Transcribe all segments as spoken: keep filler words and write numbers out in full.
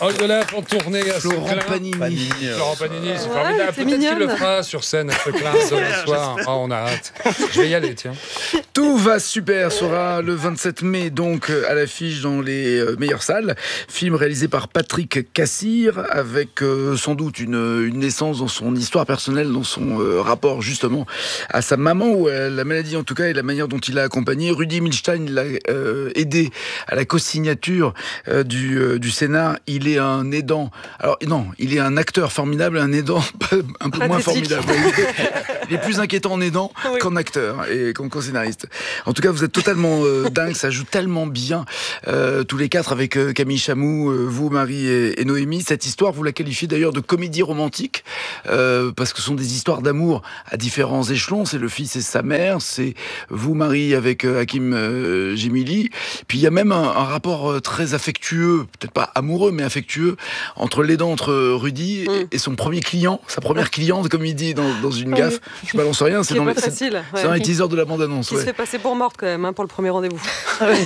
Oldelaf en tournée à Florent Seclin. Panini. Panini. Florent Panini, c'est Ouais, formidable. c'est Peut-être qu'il le mignonne. fera sur scène à Seclin demain soir. Oh, on a hâte. Je vais y aller, tiens. Tout va super sera le vingt-sept mai, donc à l'affiche dans les euh, meilleures salles. Film réalisé par Patrick Cassir, avec euh, sans doute une, une naissance dans son histoire personnelle, dans son euh, rapport justement à sa maman, ou à la maladie en tout cas, et la manière dont il l'a accompagné. Rudy Milstein l'a euh, aidé à la co-signature euh, du, euh, du scénar. Il est un aidant. Alors non, il est un acteur formidable, un aidant un peu moins formidable. Il est plus inquiétant en aidant oui. qu'en acteur et qu'en co-scénariste. En tout cas, vous êtes totalement euh, dingue, ça joue tellement bien euh, tous les quatre avec euh, Camille Chamou, euh, vous, Marie et, et Noémie. Cette histoire, vous la qualifiez d'ailleurs de comédie romantique euh, parce que ce sont des histoires d'amour à différents échelons. C'est le fils et sa mère, c'est vous, Marie, avec euh, Hakim euh, Gemili. Puis il y a même un, un rapport euh, très affectueux, peut-être pas amoureux, mais affectueux entre l'aidant, entre Rudy et, mm. et son premier client, sa première cliente, comme il dit dans, dans une gaffe. Oui. Je balance rien, c'est dans, les, c'est, facile, c'est ouais. dans les teasers de la bande-annonce. Qui ouais. se fait passer pour morte quand même hein, pour le premier rendez-vous. ouais,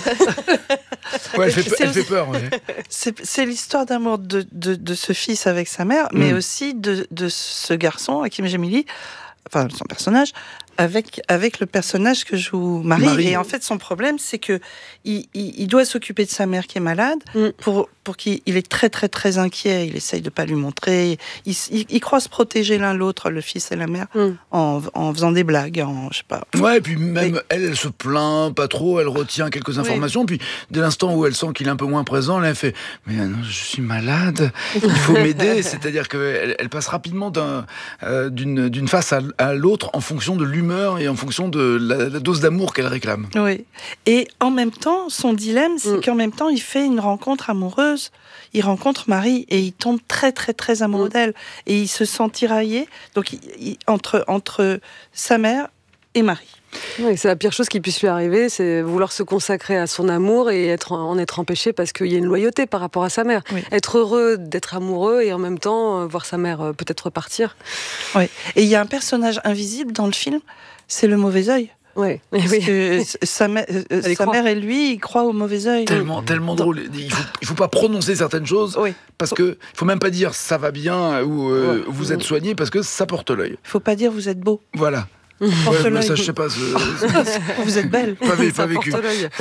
elle, fait, elle fait peur. Ouais. C'est, c'est l'histoire d'amour de, de, de ce fils avec sa mère, mais mm. aussi de, de ce garçon, Hakim Gemili, enfin son personnage, avec, avec le personnage que joue Marie. Marie. Et en fait, son problème, c'est que il, il, il doit s'occuper de sa mère qui est malade, mm. pour, pour qu'il il est très, très, très inquiet. Il essaye de pas lui montrer. Il, il, il croit se protéger l'un l'autre, le fils et la mère, mm. en, en faisant des blagues, en, je sais pas. Ouais, et puis même et... elle, elle se plaint pas trop, elle retient quelques informations, oui. Puis dès l'instant où elle sent qu'il est un peu moins présent, là, elle fait « Mais non, je suis malade, il faut m'aider ». C'est-à-dire qu'elle elle passe rapidement d'un, euh, d'une, d'une face à, à l'autre en fonction de l'humeur et en fonction de la, la dose d'amour qu'elle réclame. Oui. Et en même temps, son dilemme, c'est mm. qu'en même temps, il fait une rencontre amoureuse. Il rencontre Marie et il tombe très, très, très amoureux mm. d'elle. Et il se sent tiraillé donc, il, il, entre, entre sa mère et Marie. Oui, c'est la pire chose qui puisse lui arriver, c'est vouloir se consacrer à son amour et être, en être empêché parce qu'il y a une loyauté par rapport à sa mère. Oui. Être heureux d'être amoureux et en même temps voir sa mère peut-être partir. Oui. Et il y a un personnage invisible dans le film, c'est le mauvais œil. Ouais. Parce oui. que sa, mère, sa mère et lui, ils croient au mauvais œil. Tellement, tellement drôle. Il faut, il faut pas prononcer certaines choses oui. parce que il faut même pas dire ça va bien ou euh, ouais. vous êtes soigné parce que ça porte l'œil. Il faut pas dire vous êtes beau. Voilà. Ouais, ça, je sais pas. Ce... Vous êtes belle. Pas, pas vécu.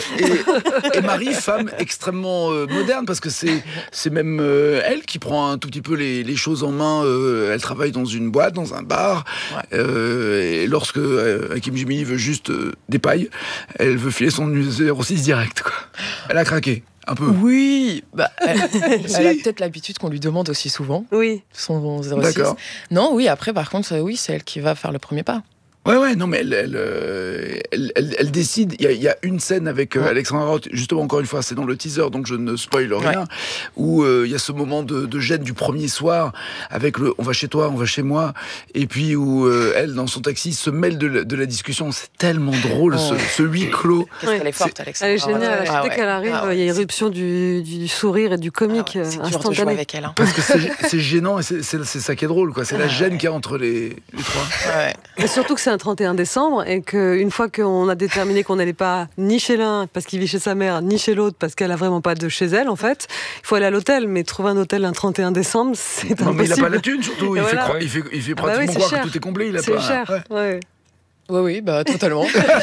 Et, et Marie, femme extrêmement euh, moderne, parce que c'est, c'est même euh, elle qui prend un tout petit peu les, les choses en main. Euh, elle travaille dans une boîte, dans un bar. Ouais. Euh, et lorsque euh, Hakim Gemili veut juste euh, des pailles, elle veut filer son zéro six direct. Quoi. Elle a craqué. Un peu. Oui, bah, elle, elle a peut-être l'habitude qu'on lui demande aussi souvent. Oui. Son zéro six. D'accord. Non, oui, après, par contre, oui, c'est elle qui va faire le premier pas. Ouais, ouais, non, mais elle, elle, elle, elle, elle décide. Il y, a, il y a une scène avec euh, ouais. Alexandra Roth, justement, encore une fois, c'est dans le teaser, donc je ne spoil rien, ouais. où euh, il y a ce moment de, de gêne du premier soir, avec le on va chez toi, on va chez moi, et puis où euh, elle, dans son taxi, se mêle de la, de la discussion. C'est tellement drôle, oh. ce, ce huis clos. Qu'est-ce ouais. qu'elle est forte, Alexandra. Elle est géniale. Ah, ouais. Dès qu'elle arrive, ah, ouais. il y a irruption du, du sourire et du comique ah, ouais. C'est instantané. dur de jouer avec elle. Hein. Parce que c'est, c'est gênant et c'est, c'est, c'est ça qui est drôle, quoi. C'est la gêne qu'il y a entre les, les trois. Ouais. Et surtout que c'est un trente et un décembre. Et qu'une fois qu'on a déterminé qu'on n'allait pas ni chez l'un parce qu'il vit chez sa mère, ni chez l'autre parce qu'elle a vraiment pas de chez elle, en fait, il faut aller à l'hôtel. Mais trouver un hôtel un trente et un décembre, c'est impossible. Non, mais il n'a pas la thune, surtout. Il, voilà. fait croire, il, fait, il fait pratiquement ah bah oui, croire cher. que tout est complet. Il a c'est pas... cher, ouais. ouais. Oui, oui, bah, totalement.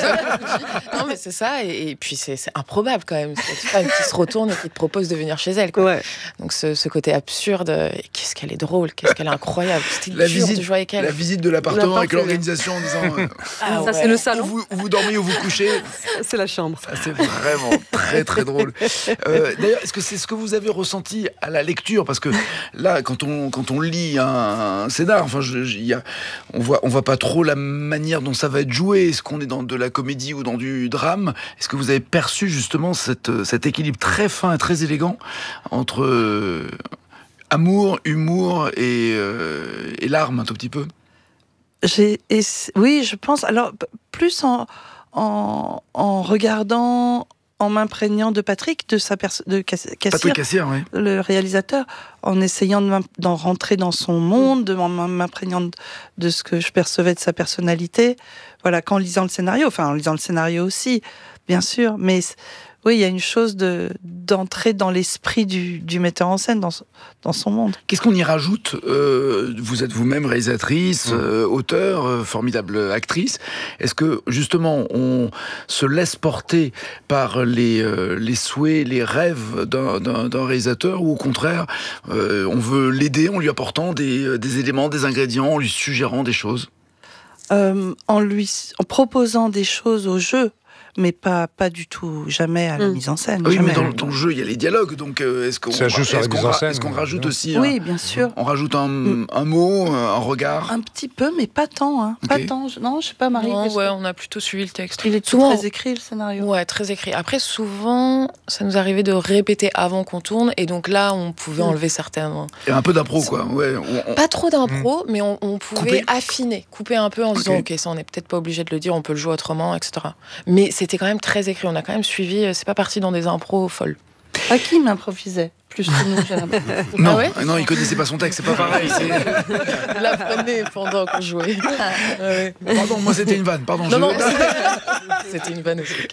Non, mais c'est ça. Et, et puis, c'est, c'est improbable quand même. Cette femme qui se retourne et qui te propose de venir chez elle. Quoi. Ouais. Donc, ce, ce côté absurde. Et qu'est-ce qu'elle est drôle, qu'est-ce qu'elle est incroyable. C'était la dur visite, de jouer avec elle. La visite de l'appartement avec l'organisation en disant euh, ah, ça, ouais. c'est le salon. Où vous, où vous dormez, où vous couchez. C'est la chambre. Ça, c'est vraiment très, très drôle. Euh, d'ailleurs, est-ce que c'est ce que vous avez ressenti à la lecture ? Parce que là, quand on, quand on lit un, un scénar, enfin, je, je, y a, on voit, on voit pas trop la manière dont ça va être joué. Est-ce qu'on est dans de la comédie ou dans du drame ? Est-ce que vous avez perçu justement cette, cet équilibre très fin et très élégant entre euh, amour, humour et, euh, et larmes un tout petit peu ? J'ai, et, oui, je pense. Alors, plus en, en, en regardant, en m'imprégnant de Patrick, de sa pers- de Cassir, Patrick Cassir, oui. le réalisateur, en essayant de d'en rentrer dans son monde, de m'imprégnant de, de ce que je percevais de sa personnalité. Voilà, qu'en lisant le scénario, enfin en lisant le scénario aussi, bien sûr, mais Oui, il y a une chose de, d'entrer dans l'esprit du, du metteur en scène, dans, dans son monde. Qu'est-ce qu'on y rajoute ? euh, Vous êtes vous-même réalisatrice, mmh. euh, auteur, euh, formidable actrice. Est-ce que, justement, on se laisse porter par les, euh, les souhaits, les rêves d'un, d'un, d'un réalisateur, ou au contraire, euh, on veut l'aider en lui apportant des, des éléments, des ingrédients, en lui suggérant des choses ? euh, en, lui, en proposant des choses au jeu, mais pas, pas du tout, jamais à la mmh. mise en scène. Oui, jamais. mais dans, dans le jeu, il y a les dialogues, donc euh, est-ce qu'on, Ça joue sur est-ce la qu'on, mise en scène, est-ce qu'on rajoute aussi Oui, un, bien sûr. On rajoute un, mmh. un mot, un regard. Un petit peu, mais pas tant. Hein. Okay. Pas tant. Non, je sais pas, Marie. Non, ouais, que... on a plutôt suivi le texte. Il est souvent très écrit, le scénario. Ouais, très écrit. Après, souvent, ça nous arrivait de répéter avant qu'on tourne, et donc là, on pouvait mmh. enlever certains. Et un peu d'impro, quoi. Ouais, on, on... Pas trop d'impro, mmh. mais on, on pouvait couper. affiner, couper un peu en se disant, ok, ça, on n'est peut-être pas obligé de le dire, on peut le jouer autrement, et cetera. Mais c'était quand même très écrit. On a quand même suivi. C'est pas parti dans des impros folles. Hakim improvisait plus que nous, j'ai l'impression. Non, ah ouais non, il connaissait pas son texte, c'est pas pareil. C'est... Il l'apprenait pendant qu'on jouait. Ah ouais. Pardon, moi c'était une vanne. Pardon. Non, je... non, c'était une vanne aussi.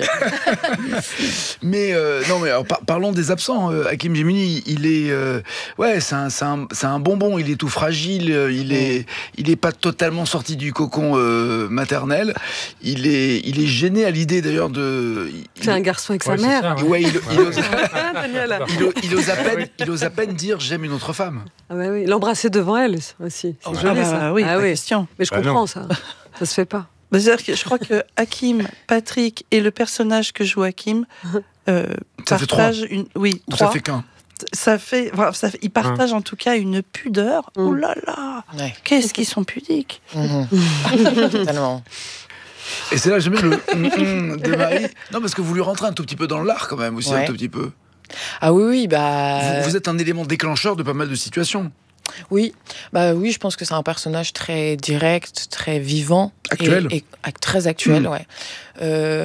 Mais euh, non, mais alors, par- parlons des absents. Euh, Hakim Djemili, il est, euh, ouais, c'est un, c'est un, c'est un bonbon. Il est tout fragile. Il est, il est pas totalement sorti du cocon euh, maternel. Il est, il est gêné à l'idée d'ailleurs de. Il, c'est un garçon avec ouais, sa mère. Ça, ouais. Ouais, il, il, ose, Daniel. il, il ose à peine, il ose à peine dire j'aime une autre femme. Ah bah oui, l'embrasser devant elle aussi. C'est Oh, joli ah bah, ça. oui, ah pas oui. question. Mais je Bah comprends non. ça. Ça se fait pas. Bah, c'est-à-dire que je crois que Hakim, Patrick et le personnage que joue Hakim euh, Ça fait partagent une. Oui, Ou trois. ça fait qu'un. Ça fait, enfin, ça fait, ils partagent en tout cas une pudeur. Mm. Oh là là, Ouais. qu'est-ce qu'ils sont pudiques. Mmh. Totalement. Et c'est là que j'aime bien le hum, hum de Marie. Non, parce que vous lui rentrez un tout petit peu dans l'art quand même aussi, Ouais. un tout petit peu. Ah oui, oui, bah. Vous, vous êtes un élément déclencheur de pas mal de situations. Oui, bah oui, je pense que c'est un personnage très direct, très vivant. Actuel. Et, et très actuel, Mmh. ouais. Euh,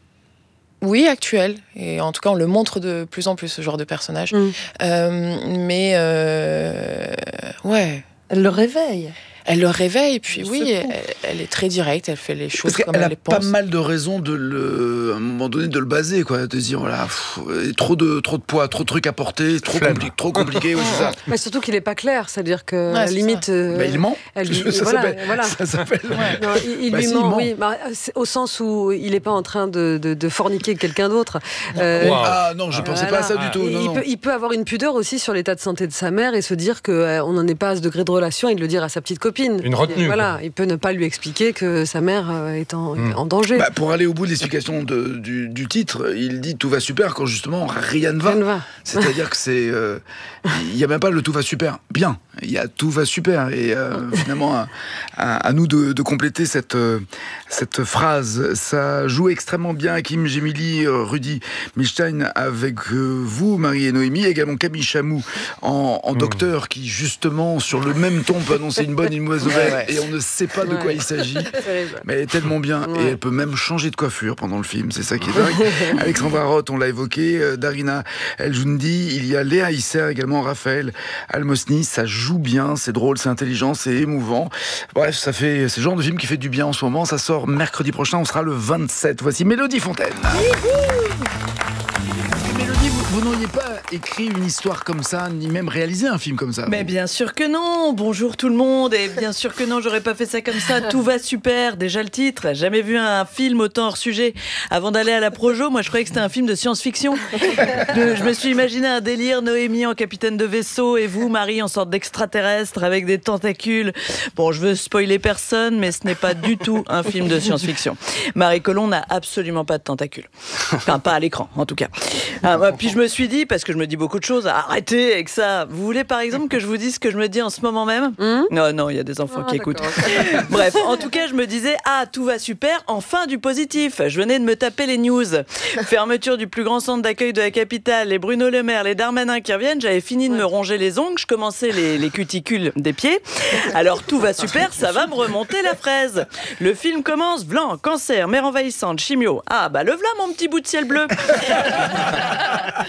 oui, actuel. Et en tout cas, on le montre de plus en plus, ce genre de personnage. Mmh. Euh, mais, euh, ouais. Elle le réveille. Elle le réveille, puis Elle oui, secoue. elle, elle est très directe, elle fait les choses Parce comme qu'elle elle a les pas pense. mal de raisons de le, à un moment donné, de le baser, quoi, de se dire voilà, pff, trop de trop de poids, trop de trucs à porter, trop Flemme. compliqué, trop compliqué, ouais, c'est ça. Mais surtout qu'il est pas clair, c'est-à-dire que Ouais, à la c'est limite. euh, Bah, il ment. elle lui- ça, voilà, s'appelle, voilà. ça s'appelle. Non, il, il Bah, lui si, ment, il ment. oui. Bah, c'est au sens où il n'est pas en train de, de, de forniquer avec quelqu'un d'autre. Euh, Wow. Ah non, je pensais voilà. pas à ça du tout. Et Non, il, non. Peut, il peut avoir une pudeur aussi sur l'état de santé de sa mère et se dire qu'on n'en est pas à ce degré de relation et de le dire à sa petite copine. Une retenue, Et voilà, quoi. il peut ne pas lui expliquer que sa mère euh, est en, Mm. en danger. Bah, pour aller au bout de l'explication de, du, du titre, il dit tout va super quand justement rien ne va. Rien ne va. C'est-à-dire que c'est, euh, il y a même pas le tout va super. Bien, il y a tout va super et euh, finalement à, à, à nous de, de compléter cette euh, cette phrase. Ça joue extrêmement bien Hakim Djemili, euh, Rudi Milstein avec euh, vous, Marie et Noémie, également Camille Chamou en, en Mm. docteur qui justement sur le même ton peut annoncer une bonne et une mauvaise nouvelle Ouais, ouais. et on ne sait pas de Ouais. quoi il s'agit. Terrible. Mais elle est tellement bien et Ouais. elle peut même changer de coiffure pendant le film, c'est ça qui est dingue. Alexandra Roth, on l'a évoqué, euh, Darina El Joundi, il y a Léa Isser également, Raphaël Almosny, ça joue bien, c'est drôle, c'est intelligent, c'est émouvant. Bref, ça fait, c'est le genre de film qui fait du bien en ce moment, ça sort mercredi prochain, on sera le vingt-sept. Voici Mélodie Fontaine. Mélodie, vous, vous n'auriez pas écrit une histoire comme ça, ni même réalisé un film comme ça. Mais bien sûr que non. Bonjour tout le monde. Et bien sûr que non, j'aurais pas fait ça comme ça. Tout va super. Déjà le titre. Jamais vu un film autant hors sujet. Avant d'aller à la Projo, moi je croyais que c'était un film de science-fiction. De- je me suis imaginé un délire, Noémie en capitaine de vaisseau et vous, Marie, en sorte d'extraterrestre avec des tentacules. Bon, je veux spoiler personne, mais ce n'est pas du tout un film de science-fiction. Marie Colomb n'a absolument pas de tentacules. Enfin, pas à l'écran, en tout cas. Ah, bah, puis je me suis dit, parce que je me dis beaucoup de choses, arrêtez avec ça. Vous voulez par exemple que je vous dise ce que je me dis en ce moment même? Hum Non, non, il y a des enfants Ah, qui écoutent. d'accord. Bref, en tout cas, je me disais, ah, tout va super, enfin du positif. Je venais de me taper les news. Fermeture du plus grand centre d'accueil de la capitale, les Bruno Le Maire, les Darmanin qui reviennent. J'avais fini de me ronger les ongles, je commençais les, les cuticules des pieds. Alors tout va super, ça va me remonter la fraise. Le film commence, blanc, cancer, mer envahissante, chimio. Ah, bah le v'là mon petit bout de ciel bleu.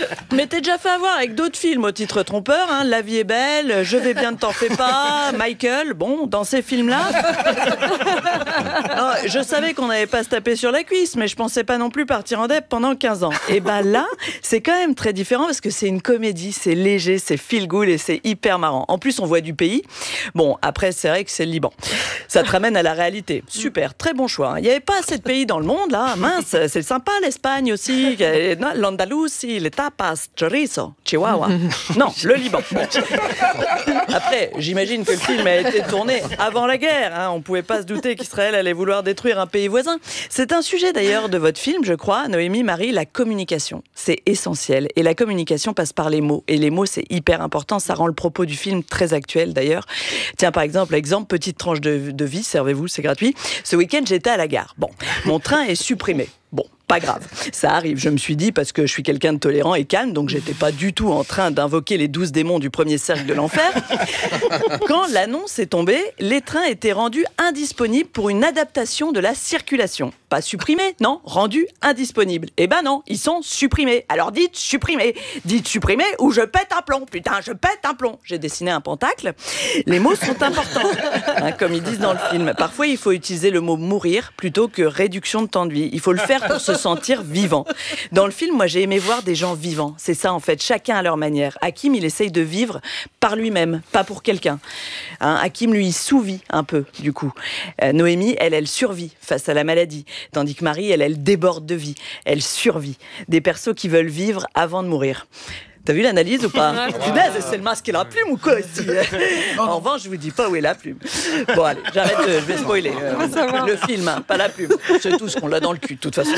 m'étais déjà fait avoir avec d'autres films au titre trompeur, hein, La vie est belle, Je vais bien, ne t'en fais pas, Michael. Bon, dans ces films-là, non, je savais qu'on n'allait pas se taper sur la cuisse, mais je pensais pas non plus partir en dep pendant quinze ans. Et ben là, c'est quand même très différent parce que c'est une comédie, c'est léger, c'est feel good et c'est hyper marrant. En plus, on voit du pays. Bon, après, c'est vrai que c'est le Liban. Ça te ramène à la réalité. Super, très bon choix. Il n'y avait pas assez de pays dans le monde, là. Mince, c'est sympa, l'Espagne aussi. L'Andalousie, les tapas, chorizo, chihuahua. Non, le Liban. Bon. Après, j'imagine que le film a été tourné avant la guerre. Hein. On ne pouvait pas se douter qu'Israël allait vouloir détruire un pays voisin. C'est un sujet d'ailleurs de votre film, je crois, Noémie, Marie, la communication. C'est essentiel. Et la communication passe par les mots. Et les mots, c'est hyper important. Ça rend le propos du film très actuel d'ailleurs. Tiens, par exemple, exemple, petite tranche de, de vie, servez-vous, c'est gratuit. Ce week-end, j'étais à la gare. Bon, mon train est supprimé. Bon, pas grave, ça arrive, je me suis dit, parce que je suis quelqu'un de tolérant et calme, donc j'étais pas du tout en train d'invoquer les douze démons du premier cercle de l'enfer. Quand l'annonce est tombée, les trains étaient rendus indisponibles pour une adaptation de la circulation. Pas supprimés, non, rendus indisponibles. Eh ben non, ils sont supprimés. Alors dites supprimés, dites supprimés ou je pète un plomb. Putain, je pète un plomb. J'ai dessiné un pentacle. Les mots sont importants, hein, comme ils disent dans le film. Parfois, il faut utiliser le mot mourir plutôt que réduction de temps de vie. Il faut le faire pour se sentir vivant. Dans le film, moi, j'ai aimé voir des gens vivants. C'est ça, en fait, chacun à leur manière. Hakim, il essaye de vivre par lui-même, pas pour quelqu'un. Hein, Hakim, lui, il sous-vit un peu, du coup. Euh, Noémie, elle, elle survit face à la maladie. Tandis que Marie, elle, elle déborde de vie. Elle survit. Des persos qui veulent vivre avant de mourir. T'as vu l'analyse ou pas? Punaise, c'est le masque et la plume ou quoi ici? En revanche, je vous dis pas où est la plume. Bon, allez, j'arrête, de, je vais spoiler. Euh, le film, hein, pas la plume. C'est tout ce qu'on l'a dans le cul, de toute façon.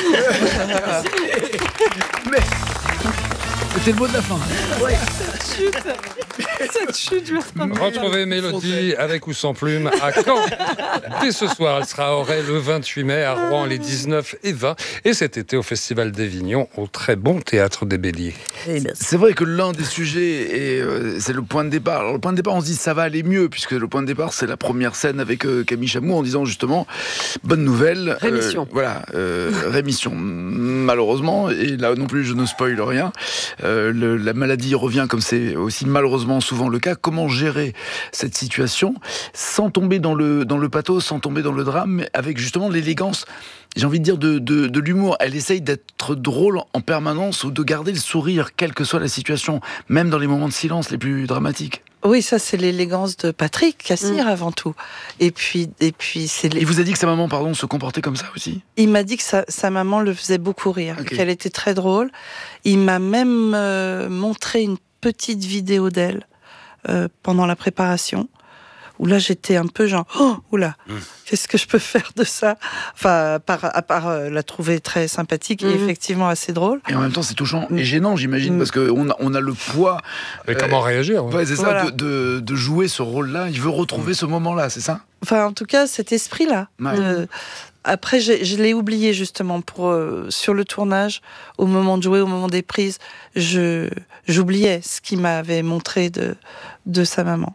Mais c'était le mot de la fin. Ouais. Chute. Cette chute, retrouvez Mélodie avec ou sans plume à Caen. Dès ce soir, elle sera à Auray le vingt-huit mai, à Rouen les dix-neuf et vingt, et cet été au Festival d'Avignon, au très bon Théâtre des Béliers. C'est vrai que l'un des sujets, est, euh, c'est le point de départ. Alors, le point de départ, on se dit ça va aller mieux, puisque le point de départ, c'est la première scène avec euh, Camille Chamou en disant justement, bonne nouvelle. Rémission. Euh, voilà, euh, rémission. Malheureusement, et là non plus, je ne spoil rien, euh, le, la maladie revient comme c'est aussi malheureusement souvent le cas. Comment gérer cette situation sans tomber dans le, dans le pathos, sans tomber dans le drame, mais avec justement l'élégance, j'ai envie de dire, de, de, de l'humour. Elle essaye d'être drôle en permanence ou de garder le sourire, quelle que soit la situation, même dans les moments de silence les plus dramatiques. Oui, ça c'est l'élégance de Patrick Cassir mmh. avant tout. Et puis, et puis c'est. Les... Il vous a dit que sa maman, pardon, se comportait comme ça aussi? Il m'a dit que sa, sa maman le faisait beaucoup rire, okay. Qu'elle était très drôle. Il m'a même euh, montré une petite vidéo d'elle euh, pendant la préparation, où là j'étais un peu genre oh oula mmh. qu'est-ce que je peux faire de ça, enfin à part, à part euh, la trouver très sympathique mmh. et effectivement assez drôle, et en même temps c'est touchant mmh. et gênant, j'imagine, mmh. parce qu'on a, on a le poids et euh, comment réagir ouais. Ouais, c'est ça, voilà. de, de, de jouer ce rôle-là. Il veut retrouver mmh. ce moment-là, c'est ça, enfin en tout cas cet esprit-là. Ouais. euh, Après, je, je l'ai oublié justement pour euh, sur le tournage, au moment de jouer, au moment des prises, je j'oubliais ce qu'il m'avait montré de de sa maman.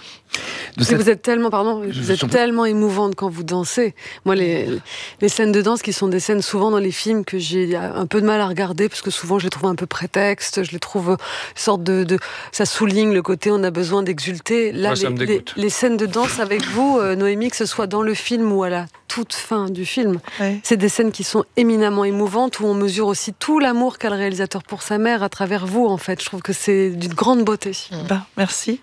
De cette... Vous êtes tellement, pardon, je vous êtes tellement émouvante quand vous dansez. Moi, les, les scènes de danse qui sont des scènes souvent dans les films que j'ai un peu de mal à regarder parce que souvent je les trouve un peu prétexte, je les trouve une sorte de, de ça souligne le côté on a besoin d'exulter. Là, ouais, les, les, les scènes de danse avec vous, euh, Noémie, que ce soit dans le film ou à la toute fin du film, ouais. C'est des scènes qui sont éminemment émouvantes où on mesure aussi tout l'amour qu'a le réalisateur pour sa mère à travers vous. En fait, je trouve que c'est d'une grande beauté. Bah, merci.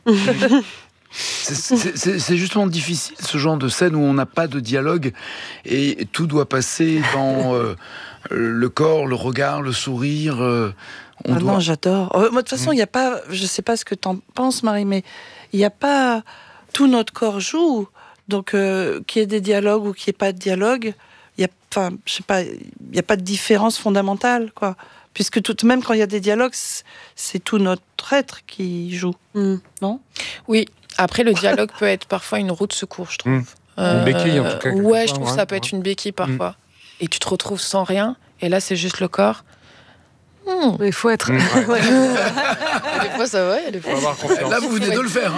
C'est, c'est justement difficile, ce genre de scène où on n'a pas de dialogue et tout doit passer dans euh, le corps, le regard, le sourire. Euh, on ah doit... Non, j'adore. Euh, moi, de toute façon, il mmh. n'y a pas, je ne sais pas ce que tu en penses, Marie, mais il n'y a pas... Tout notre corps joue, donc euh, qu'il y ait des dialogues ou qu'il n'y ait pas de dialogue, il y a, enfin, je sais pas, il n'y a pas de différence fondamentale, quoi. Puisque tout, même quand il y a des dialogues, c'est tout notre être qui joue, mmh. non? Oui. Après, le dialogue peut être parfois une roue de secours, je trouve. Mmh. Euh, une béquille, en tout cas. Ouais, je trouve que ouais, ça peut ouais. être une béquille parfois. Mmh. Et tu te retrouves sans rien, et là, c'est juste le corps. Mmh. Il faut être... Mmh. Ouais. Des fois, ça va, il y a des fois... Faut avoir confiance. Là, vous venez de le faire.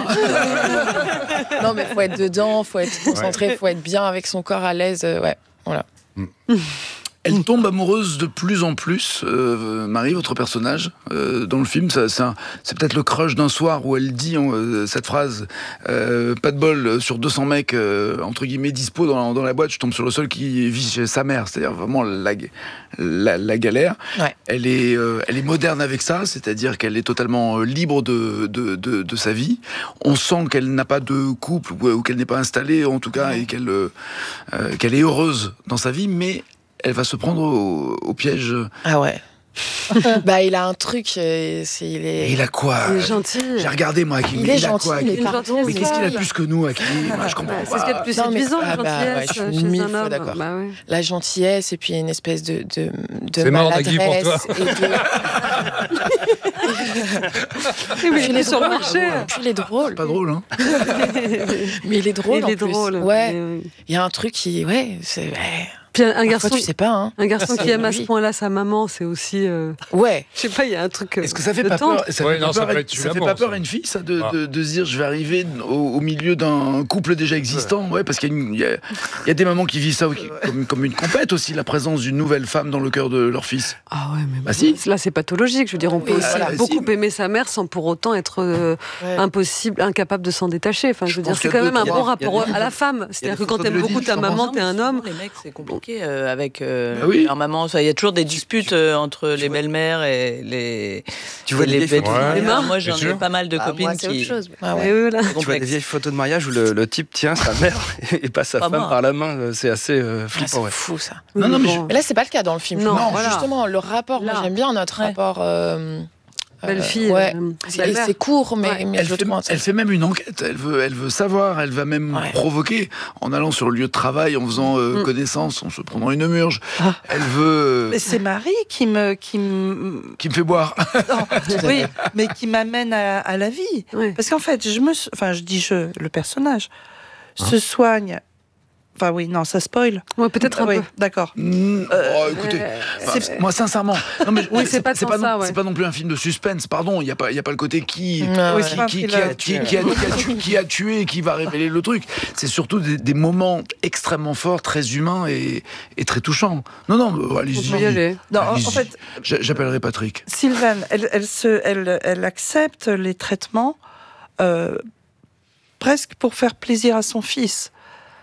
Hein. Non, mais il faut être dedans, il faut être concentré, il ouais. faut être bien avec son corps à l'aise. Euh, ouais, voilà. Mmh. Elle tombe amoureuse de plus en plus, euh, Marie, votre personnage, euh, dans le film. Ça, c'est, un, c'est peut-être le crush d'un soir où elle dit euh, cette phrase euh, pas de bol, sur deux cents mecs, euh, entre guillemets, dispo dans, dans la boîte, je tombe sur le seul qui vit chez sa mère. C'est-à-dire vraiment la, la, la galère. Ouais. Elle, est, euh, elle est moderne avec ça, c'est-à-dire qu'elle est totalement libre de, de, de, de sa vie. On sent qu'elle n'a pas de couple ou, ou qu'elle n'est pas installée, en tout cas, et qu'elle, euh, qu'elle est heureuse dans sa vie, mais elle va se prendre au, au piège. Ah ouais. Bah il a un truc, euh, c'est, il est. Et il a quoi? Il est gentil. J'ai regardé moi, Hakim. Il est il a gentil, quoi, il est Hakim? parti. Mais qu'est-ce qu'il a de plus que nous, Hakim? Moi, je comprends Bah, pas. c'est ce qu'il y a de plus Non, mais- séduisant, ah la bah, ouais, gentillesse je suis chez mille un fois homme. d'accord. Bah, ouais. La gentillesse et puis une espèce de, de, de C'est mort, Nagui, pour maladresse. toi. Et de... Oui, mais il est est sur le drôle. marché. Puis il est drôle. Pas drôle, hein? Mais il est drôle Il en est plus. drôle. Ouais. Mais- Il y a un truc qui, ouais, c'est. Ouais. Puis un Parfois, garçon, tu sais pas, hein. un garçon qui C'est aime à ce lui. point-là sa maman, c'est aussi. euh, Ouais. Je sais pas, il y a un truc. euh, Est-ce que ça fait de pas tendre. peur? Ça Ouais, fait non, pas ça peur, peut à- être ça fait l'amour, pas peur ça. à une fille, ça, de, Ah. de, de se dire je vais arriver au, au milieu d'un couple déjà existant, ouais, parce qu'il y a, une- il y a, il y a des mamans qui vivent ça qui- comme, comme une compète aussi, la présence d'une nouvelle femme dans le cœur de leur fils. Ah ouais, mais Bah si. là c'est pathologique. Je veux dire, on peut Oui, aussi voilà, beaucoup si. aimer sa mère sans pour autant être euh, Ouais. impossible, incapable de s'en détacher. Enfin, je, Je veux dire, pense c'est qu'il y a quand même deux, un trois- bon il y a rapport des- à la femme. C'est-à-dire que quand photos de t'aimes Lodi, beaucoup je ta t'en maman, pense. t'es un homme. Les mecs, c'est compliqué euh, avec euh, Bah oui. leur maman. Ça, il y a toujours des disputes euh, entre les belles-mères et les. Tu vois et les les vieilles belles photos de Ouais. mères. mariage, Moi, bien j'en ai sûr. pas mal de Bah, copines moi, c'est qui. autre chose. Ah Ouais. ouais, voilà. tu vois des complexe. vieilles photos de mariage où le, le type tient sa mère et passe sa Pas femme moi. par la main. euh, C'est assez euh, Ah, flippant. c'est Ouais. fou ça. Non, non, mais Bon. Mais là, c'est pas le cas dans le film. Non, Non, voilà. justement, le rapport, moi Là. j'aime bien notre Ouais. rapport. euh, Belle-fille. euh, ouais. euh, C'est, belle-mère. c'est court, mais, Ouais. mais Elle je fait, trouve. elle fait même une enquête, elle veut, elle veut savoir, elle va même Ouais. provoquer en allant sur le lieu de travail, en faisant euh, Mm. connaissance, en se prenant une murge. Ah. Elle veut... Mais c'est Marie qui me, qui me, qui me fait boire. non, oui, mais qui m'amène à, à la vie. Ouais. Parce qu'en fait, je me, enfin, je dis je, le personnage Hein se soigne. Enfin oui, non, ça spoil. Ouais, peut-être un oui, peu. d'accord. Mm, oh, écoutez, Euh, enfin, moi sincèrement, non, mais Oui, c'est pas c'est tant pas, non, ça, ouais. c'est pas non plus un film de suspense, pardon, il n'y a, pas- il y a pas le côté qui, Ah, Oui, ouais. c'est pas un qui, qui, thriller. a, qui, qui a, qui a tué, qui a tué, qui va révéler le truc. C'est surtout des, des moments extrêmement forts, très humains et, et très touchants. Non, non, euh, On allez-y. peut y aller. Non, en, Allez-y. en fait, J'a- J'appellerai Patrick. Sylvane, elle, elle, se, elle, elle accepte les traitements euh, presque pour faire plaisir à son fils,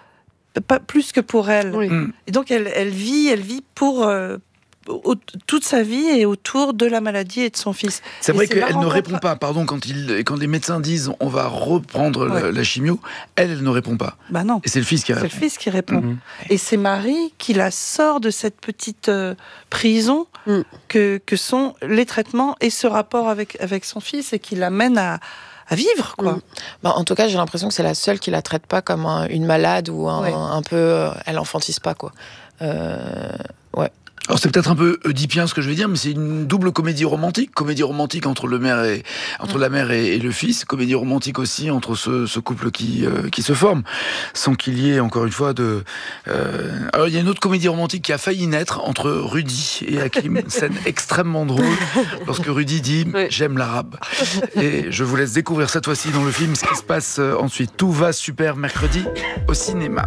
pas plus que pour elle. Oui. Mm. Et donc elle, elle vit, elle vit pour euh, au- toute sa vie et autour de la maladie et de son fils. C'est Et vrai c'est qu'elle marrant ne quand- répond pas, pardon, quand, il, quand les médecins disent on va reprendre la, Ouais. la chimio, elle, elle ne répond pas. Bah non. Et c'est le fils qui C'est le répond. fils qui répond. Mhm. Et c'est Marie qui la sort de cette petite euh, prison Mm. que, que sont les traitements et ce rapport avec, avec son fils et qui l'amène à, à vivre, quoi. Mm. Bah, en tout cas, j'ai l'impression que c'est la seule qui la traite pas comme un- une malade ou un, Ouais. un peu. euh, elle enfantise pas, quoi. Euh, ouais. Alors c'est peut-être un peu oedipien ce que je vais dire, mais c'est une double comédie romantique. Comédie romantique entre, le mère et, entre la mère et, et le fils. Comédie romantique aussi entre ce, ce couple qui, euh, qui se forme, sans qu'il y ait, encore une fois, de... euh, Alors il y a une autre comédie romantique qui a failli naître entre Rudy et Hakim. Une scène extrêmement drôle, lorsque Rudy dit Oui. « J'aime l'arabe ». Et je vous laisse découvrir cette fois-ci dans le film ce qui se passe euh, ensuite. Tout va super mercredi au cinéma.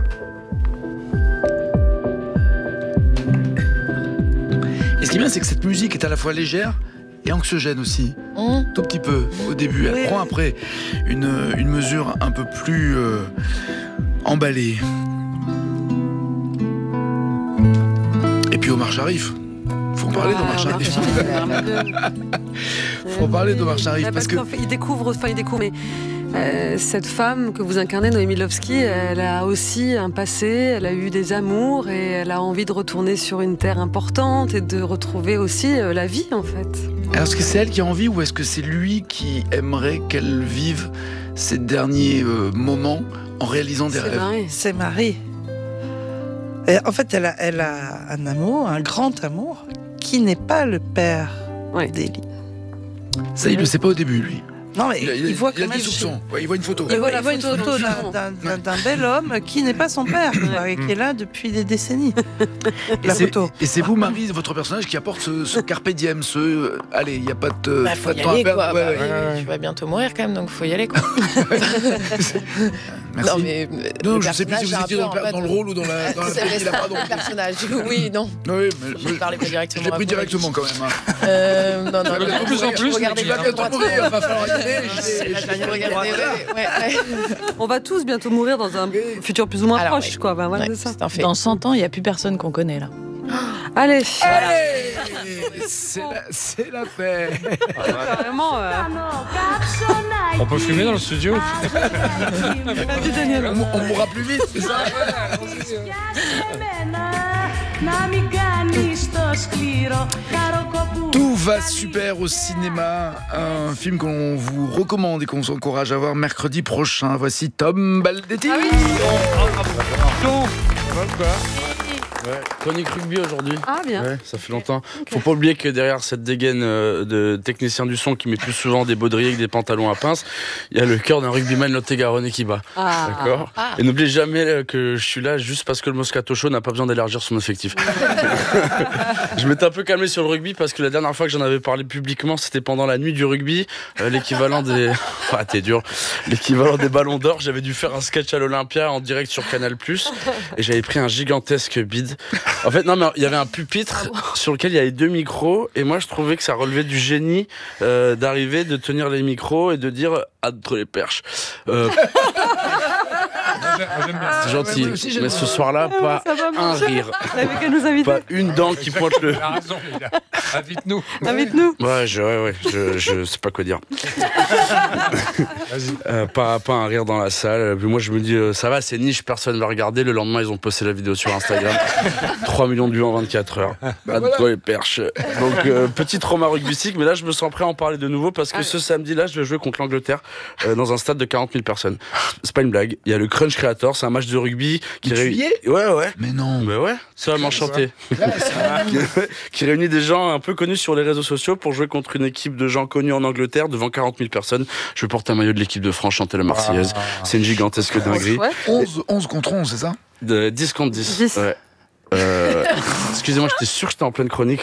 Et ce qui est bien, c'est que cette musique est à la fois légère et anxiogène aussi. Mmh. Tout petit peu au début. Elle Oui. prend après une, une mesure un peu plus euh, emballée. Et puis Omar Sharif. Faut en parler d'Omar Ah, Sharif. Omar Sharif. Faut en parler d'Omar Sharif, Ouais, parce que- qu'en fait, il découvre, enfin il découvre, mais euh, cette femme que vous incarnez, Noémie Lovski, elle a aussi un passé, elle a eu des amours et elle a envie de retourner sur une terre importante et de retrouver aussi euh, la vie en fait. Alors, est-ce que c'est elle qui a envie ou est-ce que c'est lui qui aimerait qu'elle vive ces derniers euh, moments en réalisant des C'est rêves? vrai. C'est Marie. Et en fait, elle a, elle a un amour, un grand amour, qui n'est pas le père Ouais. d'Élie. Ça, il le sait pas au début, lui. Non, mais Il, a- il, il- voit il a quand des même. soupçons. Ouais, il voit une photo. Il voit, la il voit une photo, photo donc, d'un- d'un d'un bel homme qui n'est pas son père, quoi, et qui est là depuis des décennies. Et La c'est- photo. Et c'est vous, Marie, votre personnage, qui apporte ce, ce carpe diem, ce euh, allez, il n'y a pas de, Bah, pas faut de y temps aller, à perdre. quoi. Ouais, Bah, ouais. oui, oui, tu vas bientôt mourir quand même, donc faut y aller, quoi. Merci. Non, mais Non, le je sais plus si personnage vous est un étiez peu dans, en le- mode- dans le rôle ou dans la. Dans la C'est il a pas ça, donc- le personnage. Oui, non. Oui, mais Je ne parlais pas directement. je l'ai à pris vous, directement quand même. hein. Euh, non, non, Ça va non, de non, plus en je plus, regardais tu vas bien bientôt droit, mourir, ouais. il va falloir y aller. je l'ai- Je je l'ai- regardais, ouais, ouais, ouais. On va tous bientôt mourir dans un futur plus ou moins Alors, proche, ouais. quoi. Ben, voilà, Ouais, c'est ça. c'est un fait. Dans cent ans, il n'y a plus personne qu'on connaît là. Allez, Allez, c'est la, c'est la fête. vraiment. euh, On peut fumer dans le studio vas-y, Daniel. On, on mourra plus vite, c'est ça. Tout va super au cinéma, un film qu'on vous recommande et qu'on vous encourage à voir mercredi prochain. Voici Tom Baldetti. Ouais, chronique rugby aujourd'hui. Ah, bien. Ouais, ça fait longtemps. Faut pas oublier que derrière cette dégaine euh, de technicien du son qui met plus souvent des baudriers avec des pantalons à pince, il y a le cœur d'un rugbyman lot-et-garonnais qui bat. Ah. D'accord. Ah. Et n'oubliez jamais euh, que je suis là juste parce que le Moscato Show n'a pas besoin d'élargir son effectif. Je m'étais un peu calmé sur le rugby parce que la dernière fois que j'en avais parlé publiquement, c'était pendant la nuit du rugby, euh, l'équivalent des. Ah, t'es dur. L'équivalent des ballons d'or. J'avais dû faire un sketch à l'Olympia en direct sur Canal plus, et j'avais pris un gigantesque bide. En fait, non, mais il y avait un pupitre sur lequel il y avait deux micros, et moi je trouvais que ça relevait du génie euh, d'arriver, de tenir les micros et de dire entre les perches. Euh, c'est gentil, Ouais, moi aussi, j'aime mais bien. ce soir-là, pas Ça va un marcher. rire, T'avais qu'à nous inviter. pas une dent qui pointe le. Il a raison, il a- invite-nous. Invite-nous. Ouais, je, ouais, ouais, je, je sais pas quoi dire. Vas-y. Euh, pas, pas un rire dans la salle. Puis moi, je me dis, euh, ça va, c'est niche, personne va regarder. Le lendemain, ils ont posté la vidéo sur Instagram. trois millions de vues en vingt-quatre heures. À toi les perches. Donc, euh, petit trauma rugbystique, mais là, je me sens prêt à en parler de nouveau parce que ce samedi-là, je vais jouer contre l'Angleterre euh, dans un stade de quarante mille personnes. C'est pas une blague. Il y a le Crunch Creator, c'est un match de rugby qui Mais tu réunit. y es Ouais, ouais. Mais non. Bah ouais, ça va m'enchanter. Qui réunit des gens un peu connus sur les réseaux sociaux pour jouer contre une équipe de gens connus en Angleterre devant quarante mille personnes. Je porte un maillot de l'équipe de France, chanter la Marseillaise. C'est une gigantesque dinguerie. Ouais. onze, onze contre onze, c'est ça? De dix contre dix. dix. Ouais. Euh, excusez-moi, j'étais sûr que j'étais en pleine chronique.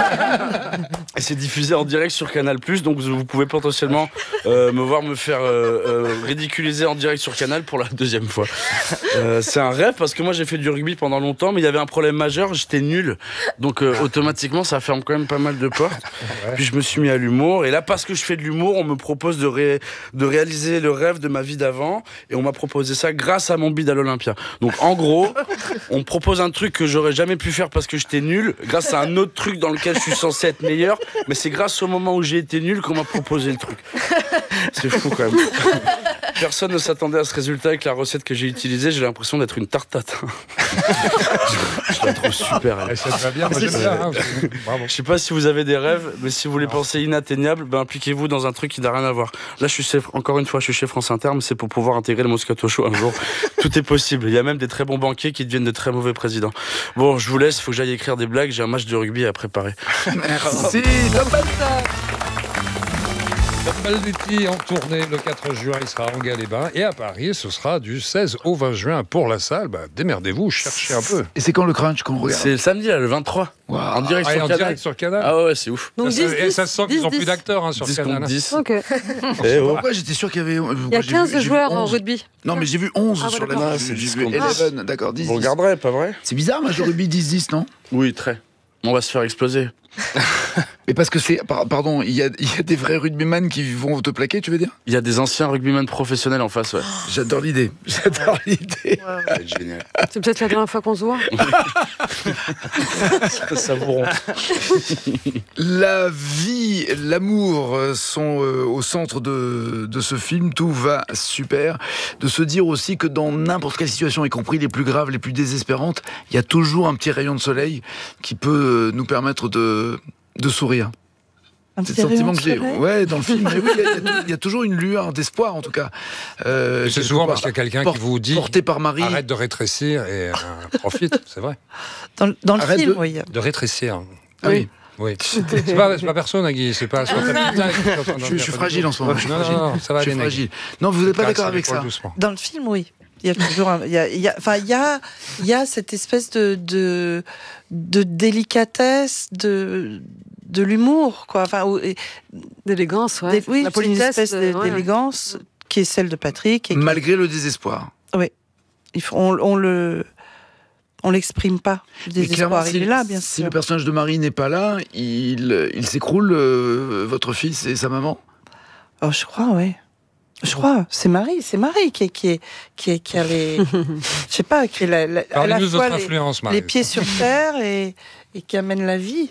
Et c'est diffusé en direct sur Canal plus, donc vous, vous pouvez potentiellement euh, me voir me faire euh, euh, ridiculiser en direct sur Canal pour la deuxième fois. Euh, c'est un rêve parce que moi j'ai fait du rugby pendant longtemps, mais il y avait un problème majeur, j'étais nul. Donc euh, automatiquement ça ferme quand même pas mal de portes. Puis je me suis mis à l'humour, et là parce que je fais de l'humour, on me propose de, ré- de réaliser le rêve de ma vie d'avant, et on m'a proposé ça grâce à mon bide à l'Olympia. Donc en gros, on me propose un truc que j'aurais jamais pu faire parce que j'étais nul, grâce à un autre truc dans lequel je suis censé être meilleur, mais c'est grâce au moment où j'ai été nul qu'on m'a proposé le truc. C'est fou quand même. Personne ne s'attendait à ce résultat avec la recette que j'ai utilisée. J'ai l'impression d'être une tarte tatin. je, je la trouve super. Elle. Et ça te va bien, moi j'aime bien. Hein. Bravo. Je sais pas si vous avez des rêves, mais si vous les pensez inatteignables, ben impliquez-vous dans un truc qui n'a rien à voir. Là, je suis chez, encore une fois, je suis chez France Inter, mais c'est pour pouvoir intégrer le Moscato Show un jour. Tout est possible. Il y a même des très bons banquiers qui deviennent de très mauvais présidents. Bon, je vous laisse, il faut que j'aille écrire des blagues. J'ai un match de rugby à préparer. Merci, Tom Baldetti. Tom Baldetti en tournée le quatre juin, il sera à Angers-les-Bains. Et à Paris, ce sera du seize au vingt juin pour la salle. Bah, démerdez-vous, cherchez un peu. Et c'est quand le crunch qu'on regarde? C'est le samedi, là, le vingt-trois. Wow. En direct Ah, et sur en Canal. direct sur Canal. Ah ouais, c'est ouf. Donc ça, dix, et ça se sent qu'ils dix, n'ont plus dix. d'acteurs hein, sur dix Canal. contre dix. Ok. Eh oh. Pourquoi j'étais sûr qu'il y avait. euh, Il y a j'ai vu- quinze j'ai vu joueurs en onze. rugby. Non, mais j'ai vu onze Ah, sur ouais, la d'accord. ligne. Ah, c'est J'ai dix vu contre onze, d'accord, dix. Vous regarderez, pas vrai? C'est bizarre, match de rugby dix dix, non? Oui, très. On va se faire exploser. Mais parce que c'est. par- Pardon, il y a, il y a des vrais rugbyman qui vont te plaquer, tu veux dire? Il y a des anciens rugbymen professionnels en face, ouais. J'adore l'idée. J'adore l'idée. Ça va être génial. C'est peut-être la dernière fois qu'on se voit. Savourons. La vie, l'amour euh, sont euh, au centre de, de ce film. Tout va super. De se dire aussi que dans n'importe quelle situation, y compris les plus graves, les plus désespérantes, il y a toujours un petit rayon de soleil qui peut euh, nous permettre de, de sourire. Un C'est petit le sentiment rayon que j'ai. de soleil. Ouais, dans le film. Mais oui, il y a- il y, a- il y a toujours une lueur d'espoir, en tout cas. Euh, Et c'est quelque souvent part. parce qu'il y a quelqu'un Por- qui vous dit Porté par Marie. arrête de rétrécir et euh, profite, c'est vrai. Dans, le- dans le Arrête film, de- oui. De rétrécir. Ah oui. Oui. C'est pas, c'est pas perso, Nagui. C'est pas. C'est pas ta putain que je suis en train d'en Je, je dire, suis pas fragile du en ce moment. tout. Je suis Non, fragile. non, non, ça va Je suis aller, Nagui. fragile. Non, vous n'êtes pas Caresse d'accord avec l'épaule ça. doucement. Dans le film, oui. Il y a toujours un, il y a, il y a, enfin, il y a, il y a cette espèce de, de, de délicatesse, de, de l'humour, quoi. Enfin, ou- et- D'élégance, ouais. des- oui, La c'est une politesse. espèce euh, de- ouais. d'élégance qui est celle de Patrick. Et qui- Malgré le désespoir. il faut- on, on le, on l'exprime pas. Le Mais clairement, désespoir, il si, est là, bien si sûr. le personnage de Marie n'est pas là, il, il s'écroule, euh, votre fils et sa maman. Oh, je crois, oui. Je crois, c'est Marie, c'est Marie qui est, qui est, qui est, qui a les, je sais pas, qui est la, la, à la Parlez-nous de fois votre les, influence, Marie. les pieds sur terre et, et qui amène la vie.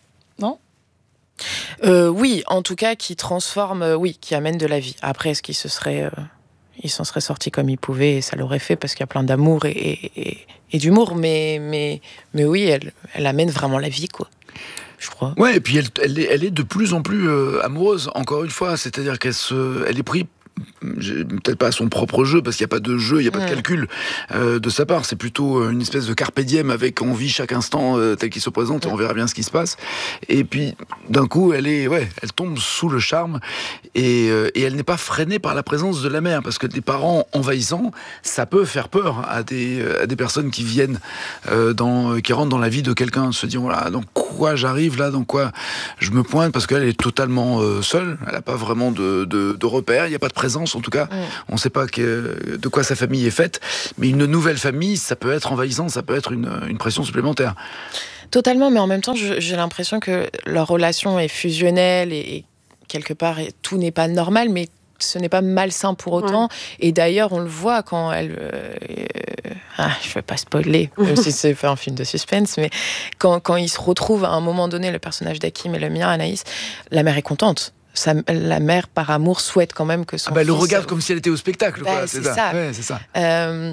Euh, oui, en tout cas, qui transforme, euh, oui, qui amène de la vie. Après, est-ce qu'il se serait, euh, il s'en serait sorti comme il pouvait et ça l'aurait fait parce qu'il y a plein d'amour et, et, et, et d'humour, mais, mais, mais oui, elle, elle amène vraiment la vie, quoi. Je crois. Ouais, et puis elle, elle, est, elle est de plus en plus euh, amoureuse, encore une fois. C'est-à-dire qu'elle se, elle est prise, j'ai- peut-être pas à son propre jeu, parce qu'il n'y a pas de jeu, il n'y a pas Mm. de calcul euh, de sa part. C'est plutôt euh, une espèce de carpe diem avec on vit chaque instant euh, tel qu'il se présente et on verra bien ce qui se passe. Et puis, d'un coup, elle est, ouais, elle tombe sous le charme et, euh, et elle n'est pas freinée par la présence de la mère, parce que des parents envahissants, ça peut faire peur à des, à des personnes qui viennent, euh, dans, qui rentrent dans la vie de quelqu'un, se dire voilà, dans quoi j'arrive là, dans quoi je me pointe, parce qu'elle est totalement euh, seule, elle n'a pas vraiment de, de, de repères, il n'y a pas de présence en tout cas, Mm. on ne sait pas que, de quoi sa famille est faite, mais une nouvelle famille, ça peut être envahissant, ça peut être une, une pression supplémentaire. Totalement, mais en même temps, je- j'ai l'impression que leur relation est fusionnelle et, et quelque part, et tout n'est pas normal, mais ce n'est pas malsain pour autant. Et d'ailleurs, on le voit quand elle... euh, euh, ah, je ne vais pas spoiler, même si c'est fait un film de suspense, mais quand, quand ils se retrouvent à un moment donné, le personnage d'Hakim et le mien, Anaïs, la mère est contente. Sa- la mère, par amour, souhaite quand même que son Ah bah, elle le fils- regarde comme si elle était au spectacle, Bah, quoi, c'est c'est ça. ça. Ouais, c'est ça. Euh,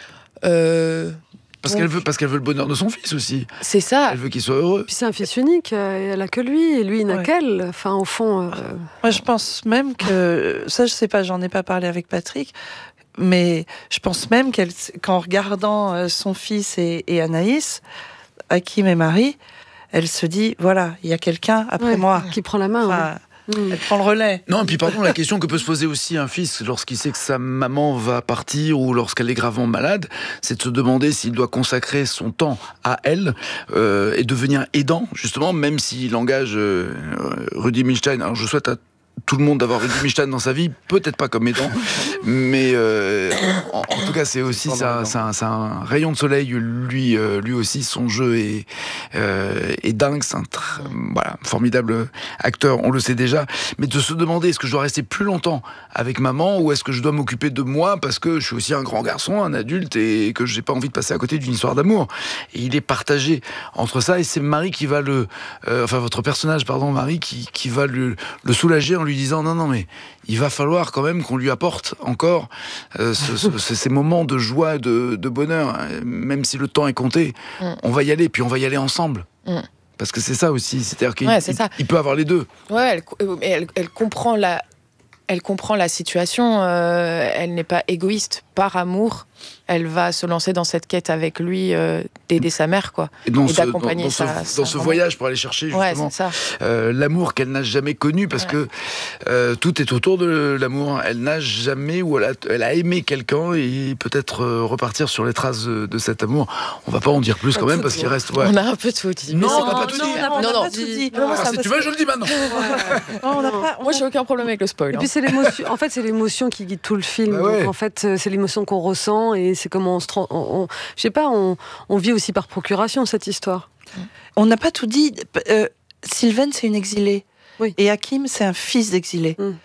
euh, Parce donc, qu'elle veut, parce qu'elle veut le bonheur de son fils aussi. C'est ça. Elle veut qu'il soit heureux. Puis c'est un fils unique, euh, et elle a que lui, et lui il n'a Ouais. qu'elle. Enfin, au fond. euh, Moi, je pense même que ça, je sais pas, j'en ai pas parlé avec Patrick, mais je pense même qu'elle, qu'en regardant euh, son fils et, et Anaïs, Hakim et Marie, elle se dit voilà, il y a quelqu'un après ouais, moi. qui prend la main. Enfin, ouais. Mm. elle prend le relais. Non, et puis pardon, la question que peut se poser aussi un fils lorsqu'il sait que sa maman va partir ou lorsqu'elle est gravement malade, c'est de se demander s'il doit consacrer son temps à elle euh, et devenir aidant, justement, même s'il engage euh, Rudy Milstein. Alors je souhaite à tout le monde d'avoir Rudy Milstein dans sa vie, peut-être pas comme aidant, mais euh, en, en tout cas c'est aussi c'est un, c'est un, c'est un rayon de soleil, lui, euh, lui aussi, son jeu est, euh, est dingue, c'est un tr- voilà, formidable acteur, on le sait déjà, mais de se demander est-ce que je dois rester plus longtemps avec maman ou est-ce que je dois m'occuper de moi parce que je suis aussi un grand garçon, un adulte et que j'ai pas envie de passer à côté d'une histoire d'amour. Et il est partagé entre ça et c'est Marie qui va le, euh, enfin votre personnage, pardon, Marie, qui, qui va le, le soulager en lui disant non, non, mais il va falloir quand même qu'on lui apporte encore euh, ce, ce, ce- ces moments de joie, de, de bonheur, même si le temps est compté, Mm. on va y aller, puis on va y aller ensemble. Mm. Parce que c'est ça aussi, c'est-à-dire qu'il Ouais, c'est il- ça. il peut avoir les deux. Ouais, elle, co- euh, elle, elle comprend la, elle comprend la situation. euh, elle n'est pas égoïste. Par amour, elle va se lancer dans cette quête avec lui euh, d'aider sa mère, quoi. Et dans Et ce, dans, d'accompagner dans ce, sa- dans sa ce maman. voyage pour aller chercher Ouais, justement c'est ça. euh, l'amour qu'elle n'a jamais connu, parce Ouais. que euh, tout est autour de l'amour. Elle n'a jamais, ou elle a, elle a aimé quelqu'un et peut-être euh, repartir sur les traces de, de cet amour. On va pas en dire plus quand même, parce qu'il reste... ouais. On a un peu tout dit. Non, mais c'est on n'a pas tout non, dit. on n'a- on n'a Non, pas non. tout dit. Non, moi, Alors, ça si me- tu veux, je le dis maintenant. Non, on n'a pas- on Moi, a- j'ai aucun problème avec le spoil. Et hein. puis c'est l'émotion. En fait, c'est l'émotion qui guide tout le film. Bah ouais. Donc, en fait, euh, c'est l'émotion qu'on ressent et c'est comment on se. tran- On, on- je sais pas. On, on vit aussi par procuration cette histoire. On n'a pas tout dit. Euh, Sylvaine, c'est une exilée. Oui. Et Hakim, c'est un fils d'exilé. Mm.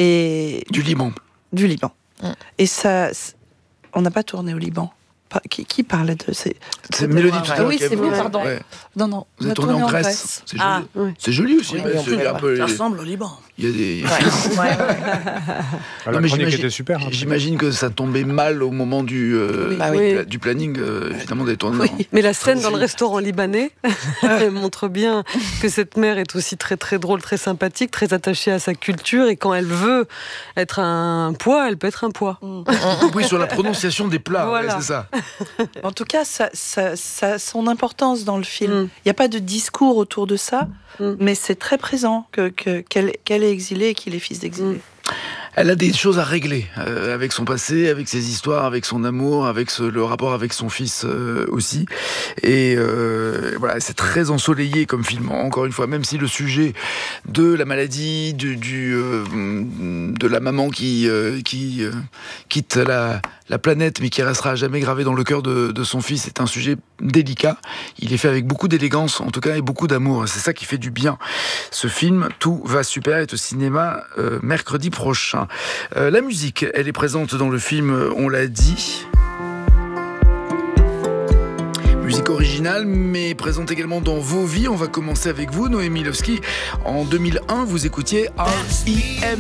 Et Du Liban. du Liban. Mm. Et ça, c'est- on n'a pas tourné au Liban. Pas- Qui, qui parlait de ces... C'est Mélodie tout à Ah l'heure oui, qui a- c'est vous, pardon. Ouais. Non, non. Vous on a êtes tourné en Grèce. Grèce. C'est joli. Ah, oui. C'est joli aussi. Oui, mais oui, c'est on peut, un peu- ça ressemble au Liban. Il y a des... Ouais. Ouais, ouais. Ah, Non, la mais chronique j'imagine- était super. hein. J'imagine que ça tombait mal au moment du, euh, Oui. Bah du oui. pla- du planning, euh, évidemment, des tournages. Oui. Mais la scène dans le restaurant libanais elle montre bien que cette mère est aussi très très drôle, très sympathique, très attachée à sa culture et quand elle veut être un poids, elle peut être un poiy. Y compris sur la prononciation des plats, Voilà. ouais, c'est ça. En tout cas, ça, ça, ça a son importance dans le film. Il mm. n'y a pas de discours autour de ça, mm. mais c'est très présent que, que, qu'elle, qu'elle est exilée et qu'il est fils d'exilé. Mm. Elle a des choses à régler euh, avec son passé, avec ses histoires, avec son amour, avec ce, le rapport avec son fils euh, aussi. Et euh, voilà, c'est très ensoleillé comme film. Encore une fois, même si le sujet de la maladie, du, du euh, de la maman qui euh, qui euh, quitte la la planète, mais qui restera à jamais gravé dans le cœur de, de son fils, est un sujet délicat. Il est fait avec beaucoup d'élégance, en tout cas, et beaucoup d'amour. C'est ça qui fait du bien. Ce film, Tout va super, est au cinéma euh, mercredi prochain. Euh, la musique, elle est présente dans le film, on l'a dit. Musique originale, mais présente également dans vos vies. On va commencer avec vous, Noémie Lowski. En deux mille un, vous écoutiez R E M.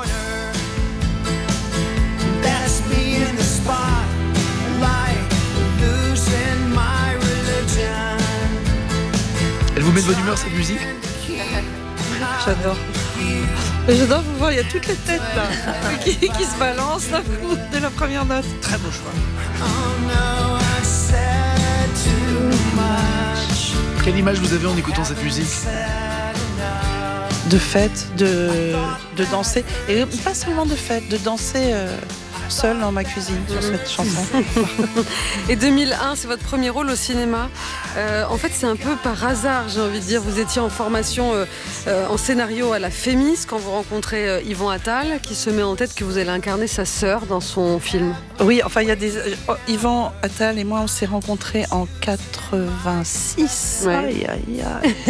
Elle vous met de bonne humeur, cette musique? J'adore. J'adore vous voir, il y a toutes les têtes là qui, qui se balancent d'un coup dès la première note. Très beau choix. Quelle image vous avez en écoutant cette musique? De fête, de, de danser. Et pas seulement de fête, de danser euh, seule dans ma cuisine sur cette chanson. Et deux mille un, c'est votre premier rôle au cinéma. Euh, en fait, c'est un peu par hasard, j'ai envie de dire. Vous étiez en formation euh, euh, en scénario à la Fémis quand vous rencontrez euh, Yvan Attal, qui se met en tête que vous allez incarner sa sœur dans son film. Oui, enfin, il y a des. Oh, Yvan Attal et moi, on s'est rencontrés en quatre-vingt-six. Ouais. Aïe, aïe, aïe.